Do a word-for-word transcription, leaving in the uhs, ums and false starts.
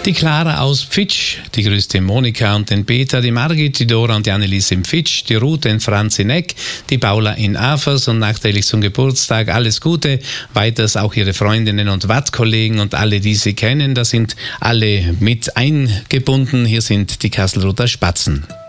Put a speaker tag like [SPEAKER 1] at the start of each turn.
[SPEAKER 1] Die Clara aus Pfitsch, die grüßt den Monika und den Peter, die Margit, die Dora und die Annelies in Pfitsch, die Ruth, den Franz in Eck, die Paula in Afers und nachträglich zum Geburtstag alles Gute. Weiters auch ihre Freundinnen und Wattkollegen und alle, die sie kennen, da sind alle mit eingebunden. Hier sind die Kastelruther Spatzen.